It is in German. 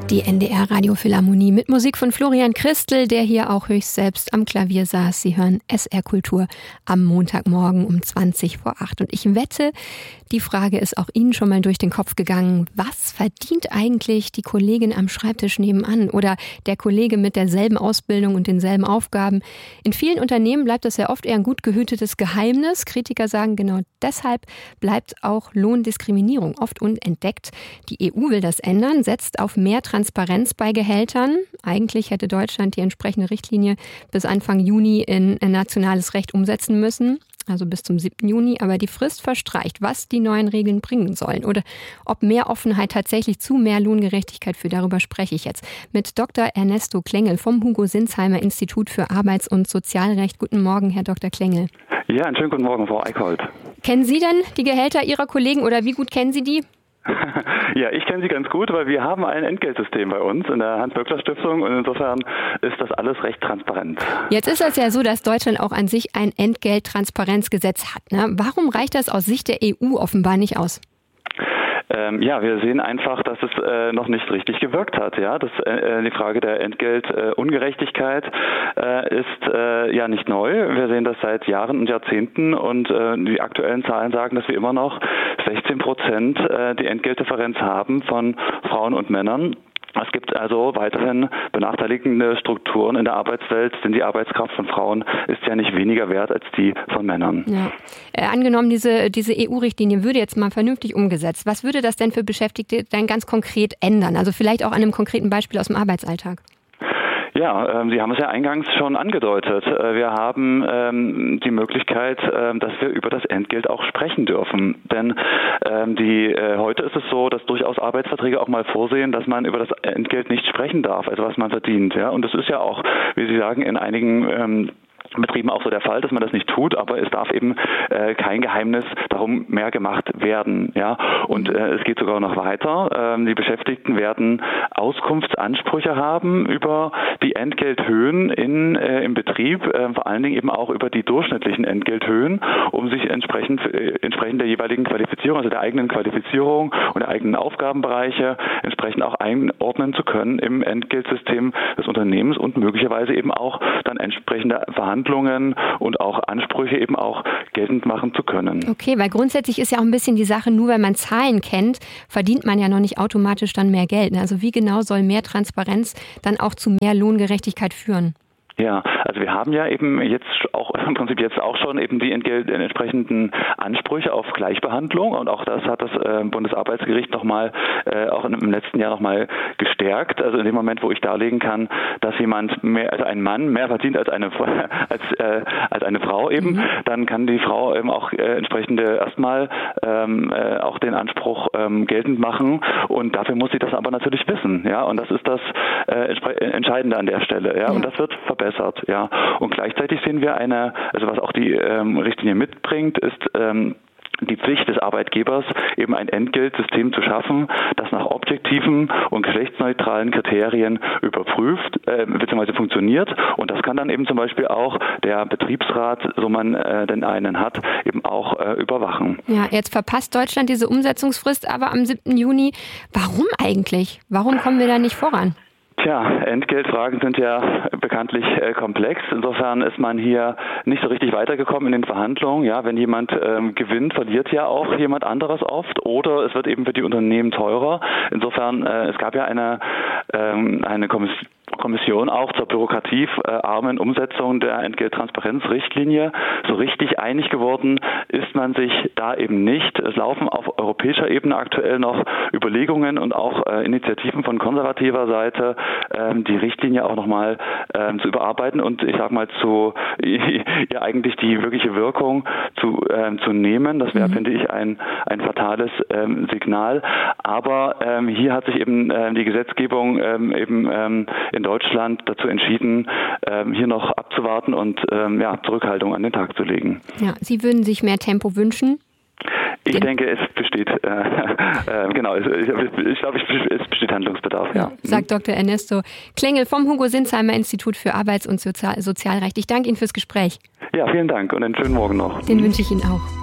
Die NDR Radiophilharmonie mit Musik von Florian Christel, der hier auch höchst selbst am Klavier saß. Sie hören SR Kultur am Montagmorgen um 20:08. Und ich wette, die Frage ist auch Ihnen schon mal durch den Kopf gegangen. Was verdient eigentlich die Kollegin am Schreibtisch nebenan oder der Kollege mit derselben Ausbildung und denselben Aufgaben? In vielen Unternehmen bleibt das ja oft eher ein gut gehütetes Geheimnis. Kritiker sagen, genau deshalb bleibt auch Lohndiskriminierung oft unentdeckt. Die EU will das ändern, setzt auf mehr Transparenz bei Gehältern. Eigentlich hätte Deutschland die entsprechende Richtlinie bis Anfang Juni in nationales Recht umsetzen müssen, also bis zum 7. Juni. Aber die Frist verstreicht, was die neuen Regeln bringen sollen oder ob mehr Offenheit tatsächlich zu mehr Lohngerechtigkeit führt. Darüber spreche ich jetzt mit Dr. Ernesto Klengel vom Hugo-Sinsheimer Institut für Arbeits- und Sozialrecht. Guten Morgen, Herr Dr. Klengel. Ja, einen schönen guten Morgen, Frau Eickholt. Kennen Sie denn die Gehälter Ihrer Kollegen oder wie gut kennen Sie die? Ja, ich kenne sie ganz gut, weil wir haben ein Entgeltsystem bei uns in der Hans-Böckler-Stiftung und insofern ist das alles recht transparent. Jetzt ist es ja so, dass Deutschland auch an sich ein Entgelttransparenzgesetz hat, ne? Warum reicht das aus Sicht der EU offenbar nicht aus? Ja, wir sehen einfach, dass es noch nicht richtig gewirkt hat. Ja, die Frage der Entgeltungerechtigkeit ist ja nicht neu. Wir sehen das seit Jahren und Jahrzehnten und die aktuellen Zahlen sagen, dass wir immer noch 16% die Entgeltdifferenz haben von Frauen und Männern. Es gibt also weiterhin benachteiligende Strukturen in der Arbeitswelt, denn die Arbeitskraft von Frauen ist ja nicht weniger wert als die von Männern. Ja. Angenommen, diese EU-Richtlinie würde jetzt mal vernünftig umgesetzt. Was würde das denn für Beschäftigte dann ganz konkret ändern? Also vielleicht auch an einem konkreten Beispiel aus dem Arbeitsalltag. Ja, Sie haben es ja eingangs schon angedeutet. Wir haben die Möglichkeit, dass wir über das Entgelt auch sprechen dürfen. Denn heute ist es so, dass durchaus Arbeitsverträge auch mal vorsehen, dass man über das Entgelt nicht sprechen darf, also was man verdient. Ja? Und das ist ja auch, wie Sie sagen, in einigen Betrieben auch so der Fall, dass man das nicht tut, aber es darf eben kein Geheimnis darum mehr gemacht werden. Ja? Und es geht sogar noch weiter. Die Beschäftigten werden Auskunftsansprüche haben über die Entgelthöhen im Betrieb, vor allen Dingen eben auch über die durchschnittlichen Entgelthöhen, um sich entsprechend der jeweiligen Qualifizierung, also der eigenen Qualifizierung und der eigenen Aufgabenbereiche entsprechend auch einordnen zu können im Entgeltsystem des Unternehmens und möglicherweise eben auch dann entsprechende Verhandlungen und auch Ansprüche eben auch geltend machen zu können. Okay, weil grundsätzlich ist ja auch ein bisschen die Sache, nur wenn man Zahlen kennt, verdient man ja noch nicht automatisch dann mehr Geld. Also wie genau soll mehr Transparenz dann auch zu mehr Lohngerechtigkeit führen? Ja, also wir haben ja eben jetzt auch im Prinzip schon eben die entsprechenden Ansprüche auf Gleichbehandlung und auch das hat das Bundesarbeitsgericht nochmal auch im letzten Jahr nochmal gestärkt. Also in dem Moment, wo ich darlegen kann, dass ein Mann mehr verdient als eine Frau eben, dann kann die Frau eben auch entsprechende erstmal auch den Anspruch geltend machen und dafür muss sie das aber natürlich wissen, ja, und das ist das Entscheidende an der Stelle, ja, und das wird verbessert. Ja. Und gleichzeitig sehen wir was auch die Richtlinie mitbringt, ist die Pflicht des Arbeitgebers, eben ein Entgeltsystem zu schaffen, das nach objektiven und geschlechtsneutralen Kriterien überprüft bzw. funktioniert. Und das kann dann eben zum Beispiel auch der Betriebsrat, so man denn einen hat, eben auch überwachen. Ja, jetzt verpasst Deutschland diese Umsetzungsfrist aber am 7. Juni. Warum eigentlich? Warum kommen wir da nicht voran? Tja, Entgeltfragen sind ja bekanntlich komplex. Insofern ist man hier nicht so richtig weitergekommen in den Verhandlungen. Ja, wenn jemand gewinnt, verliert ja auch jemand anderes oft oder es wird eben für die Unternehmen teurer. Insofern, es gab ja eine Kommission auch zur bürokratiearmen Umsetzung der Entgelttransparenzrichtlinie. So richtig einig geworden ist man sich da eben nicht. Es laufen auf europäischer Ebene aktuell noch Überlegungen und auch Initiativen von konservativer Seite, die Richtlinie auch nochmal zu überarbeiten und ich sag mal eigentlich die wirkliche Wirkung zu nehmen. Das wäre, finde ich, ein fatales Signal. Aber hier hat sich eben die Gesetzgebung in Deutschland dazu entschieden, hier noch abzuwarten und Zurückhaltung an den Tag zu legen. Ja, Sie würden sich mehr Tempo wünschen? Ich denke, es besteht, es besteht Handlungsbedarf, ja. Sagt Dr. Ernesto Klengel vom Hugo-Sinsheimer Institut für Arbeits- und Sozialrecht. Ich danke Ihnen fürs Gespräch. Ja, vielen Dank und einen schönen Morgen noch. Den wünsche ich Ihnen auch.